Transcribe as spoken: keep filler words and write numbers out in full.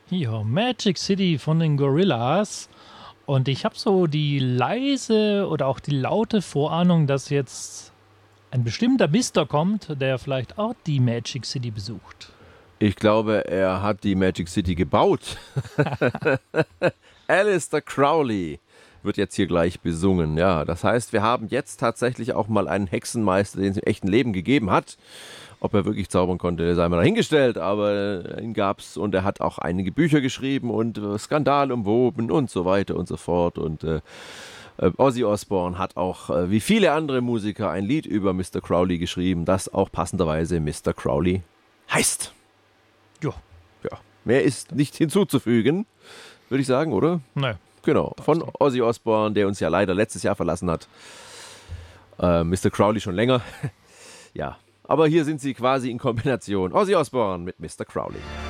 Ja, Magic City von den Gorillas. Und ich habe so die leise oder auch die laute Vorahnung, dass jetzt ein bestimmter Mister kommt, der vielleicht auch die Magic City besucht. Ich glaube, er hat die Magic City gebaut. Aleister Crowley wird jetzt hier gleich besungen. Ja, das heißt, wir haben jetzt tatsächlich auch mal einen Hexenmeister, den es im echten Leben gegeben hat. Ob er wirklich zaubern konnte, sei mal dahingestellt, aber ihn gab's und er hat auch einige Bücher geschrieben und äh, Skandal umwoben und so weiter und so fort. Und äh, Ozzy Osbourne hat auch, äh, wie viele andere Musiker, ein Lied über Mister Crowley geschrieben, das auch passenderweise Mister Crowley heißt. Ja. Ja. Mehr ist nicht hinzuzufügen, würde ich sagen, oder? Nein. Genau. Von Ozzy Osbourne, der uns ja leider letztes Jahr verlassen hat. Äh, Mister Crowley schon länger. Ja. Aber hier sind sie quasi in Kombination. Ozzy Osbourne mit Mister Crowley.